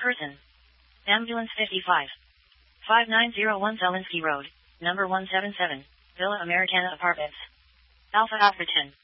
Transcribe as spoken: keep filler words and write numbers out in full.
Person. Ambulance fifty-five. five nine zero one Zelinsky Road, number one seven seven, Villa Americana Apartments. Alpha Alpha ten.